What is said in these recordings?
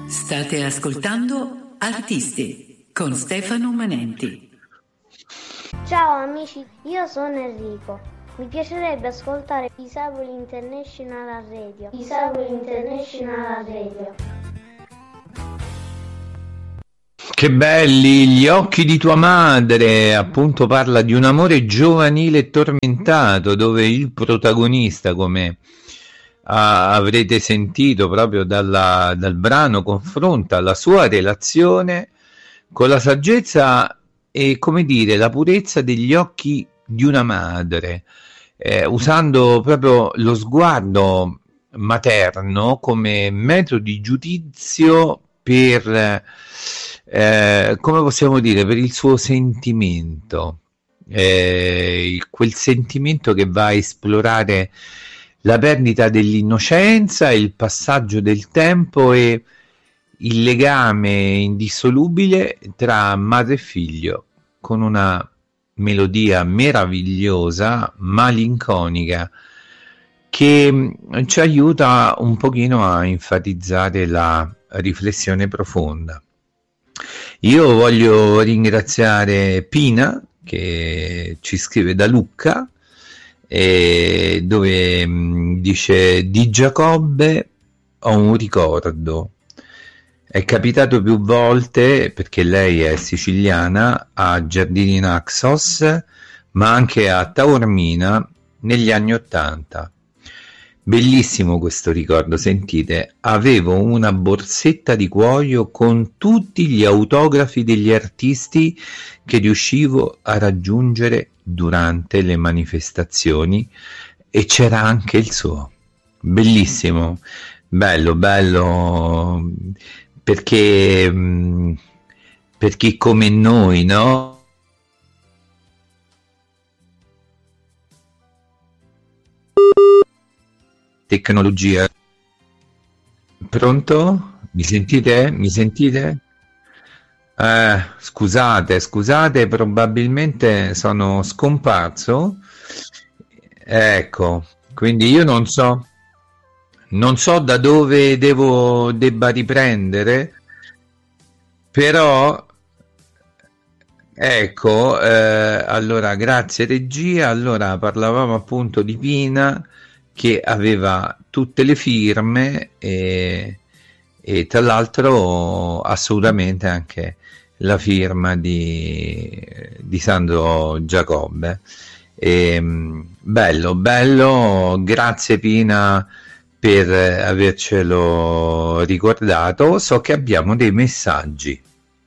State ascoltando Artisti con Stefano Manenti. Ciao amici, io sono Enrico. Mi piacerebbe ascoltare Disabili International Radio. Disabili International Radio. Che belli gli occhi di tua madre, appunto parla di un amore giovanile e tormentato, dove il protagonista, come avrete sentito proprio dal brano, confronta la sua relazione con la saggezza e, come dire, la purezza degli occhi di una madre, usando proprio lo sguardo materno come metodo di giudizio per, come possiamo dire, per il suo sentimento, quel sentimento che va a esplorare la perdita dell'innocenza, il passaggio del tempo e il legame indissolubile tra madre e figlio, con una melodia meravigliosa, malinconica, che ci aiuta un pochino a enfatizzare la riflessione profonda. Io voglio ringraziare Pina, che ci scrive da Lucca, dove dice: di Giacobbe ho un ricordo. È capitato più volte, perché lei è siciliana, a Giardini Naxos, ma anche a Taormina negli anni '80. Bellissimo questo ricordo, sentite, avevo una borsetta di cuoio con tutti gli autografi degli artisti che riuscivo a raggiungere durante le manifestazioni e c'era anche il suo. Bellissimo, bello, perché per chi come noi, no? Tecnologia. Pronto? Mi sentite? Scusate, probabilmente sono scomparso. Ecco, quindi io non so da dove debba riprendere, però ecco, allora grazie regia. Allora parlavamo appunto di Pina, che aveva tutte le firme e tra l'altro assolutamente anche la firma di Sandro Giacobbe. Bello, grazie Pina per avercelo ricordato. So che abbiamo dei messaggi.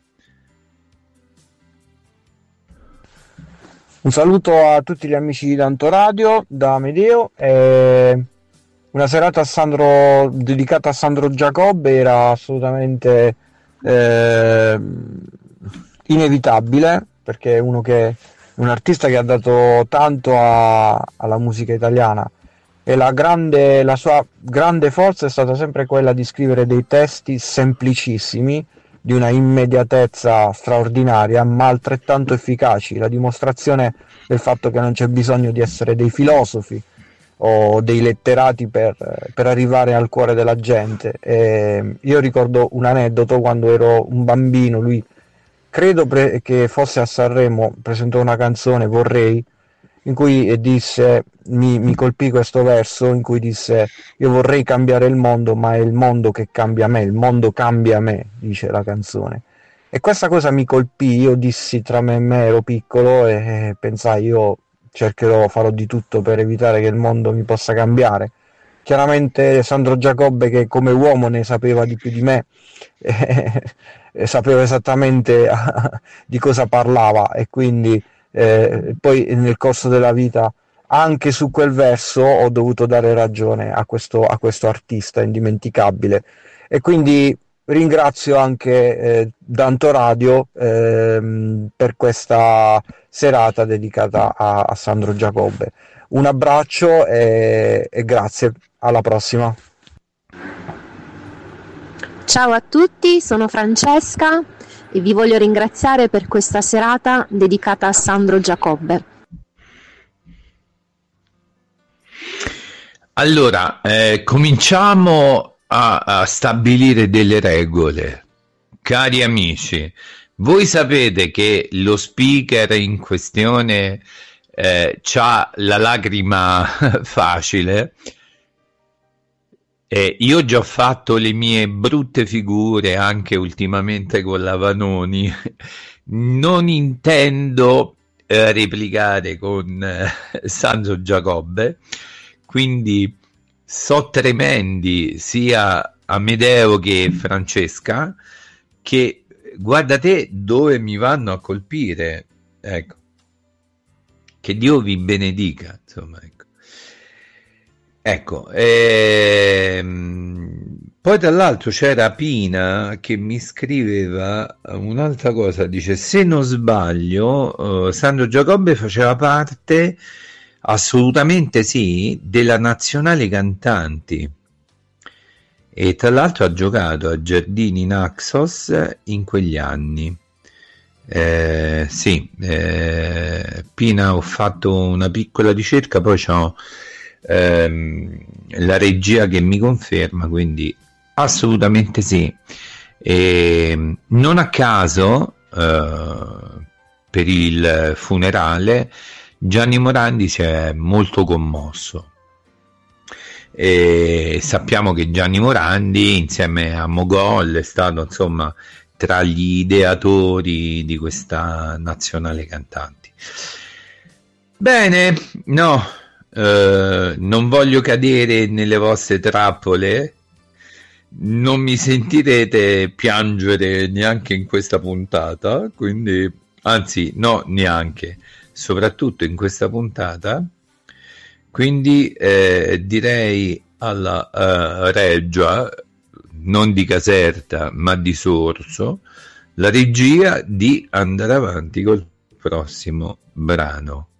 Un saluto a tutti gli amici di Tanto Radio da Amedeo. Una serata dedicata a Sandro Giacobbe era assolutamente inevitabile, perché è un artista che ha dato tanto alla musica italiana, e la sua grande forza è stata sempre quella di scrivere dei testi semplicissimi, di una immediatezza straordinaria, ma altrettanto efficaci, la dimostrazione del fatto che non c'è bisogno di essere dei filosofi o dei letterati per arrivare al cuore della gente. Io ricordo un aneddoto: quando ero un bambino, lui credo che fosse a Sanremo, presentò una canzone, Vorrei, in cui disse, mi colpì questo verso in cui disse: io vorrei cambiare il mondo, ma è il mondo che cambia me, il mondo cambia me, dice la canzone. E questa cosa mi colpì. Io dissi tra me e me, ero piccolo, e pensai: io farò di tutto per evitare che il mondo mi possa cambiare. Chiaramente Sandro Giacobbe, che come uomo ne sapeva di più di me, sapeva esattamente di cosa parlava, e quindi poi nel corso della vita anche su quel verso ho dovuto dare ragione a questo artista indimenticabile. E quindi ringrazio anche Tanto Radio per questa serata dedicata a Sandro Giacobbe. Un abbraccio e grazie, alla prossima. Ciao a tutti, sono Francesca e vi voglio ringraziare per questa serata dedicata a Sandro Giacobbe. Allora, cominciamo a stabilire delle regole. Cari amici, voi sapete che lo speaker in questione c'ha la lacrima facile. Io ho già fatto le mie brutte figure anche ultimamente con la Vanoni. Non intendo replicare con Sandro Giacobbe, quindi so tremendi sia Amedeo che Francesca, che guarda te dove mi vanno a colpire, ecco, che Dio vi benedica, insomma, ecco. Poi tra l'altro c'era Pina che mi scriveva un'altra cosa, dice: se non sbaglio Sandro Giacobbe faceva parte, assolutamente sì, della nazionale cantanti, e tra l'altro ha giocato a Giardini Naxos in quegli anni. Sì, Pina, ho fatto una piccola ricerca, poi c'ho la regia che mi conferma, quindi assolutamente sì. Non a caso per il funerale Gianni Morandi si è molto commosso, e sappiamo che Gianni Morandi insieme a Mogol è stato, insomma, tra gli ideatori di questa nazionale cantanti. Bene, no, non voglio cadere nelle vostre trappole, non mi sentirete piangere neanche in questa puntata, quindi, anzi no, neanche, soprattutto in questa puntata, quindi direi alla regia, non di Caserta ma di Sorso, la regia, di andare avanti col prossimo brano.